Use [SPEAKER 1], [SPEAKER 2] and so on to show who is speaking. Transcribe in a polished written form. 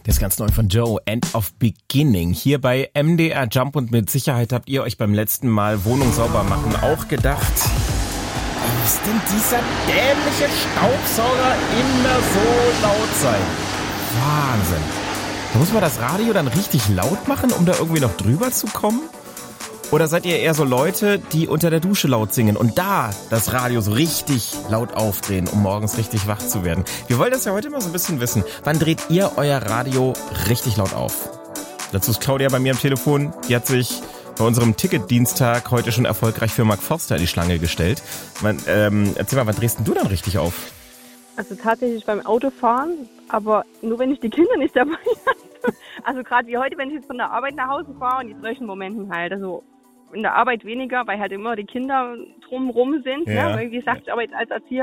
[SPEAKER 1] Das ist ganz neu von Joe, End of Beginning. Hier bei MDR Jump, und mit Sicherheit habt ihr euch beim letzten Mal Wohnung sauber machen auch gedacht, muss denn dieser dämliche Staubsauger immer so laut sein? Wahnsinn. Da muss man das Radio dann richtig laut machen, um da irgendwie noch drüber zu kommen? Oder seid ihr eher so Leute, die unter der Dusche laut singen und da das Radio so richtig laut aufdrehen, um morgens richtig wach zu werden? Wir wollen das ja heute mal so ein bisschen wissen. Wann dreht ihr euer Radio richtig laut auf? Dazu ist Claudia bei mir am Telefon. Die hat sich bei unserem Ticketdienstag heute schon erfolgreich für Mark Forster in die Schlange gestellt. Erzähl mal, wann drehst denn du dann richtig auf?
[SPEAKER 2] Also tatsächlich beim Autofahren, aber nur wenn ich die Kinder nicht dabei habe. Also gerade wie heute, wenn ich jetzt von der Arbeit nach Hause fahre und in solchen Momenten halt, also in der Arbeit weniger, weil halt immer die Kinder drumrum sind.
[SPEAKER 1] Ja.
[SPEAKER 2] Ne? Weil wie gesagt, ich arbeite als Erzieher.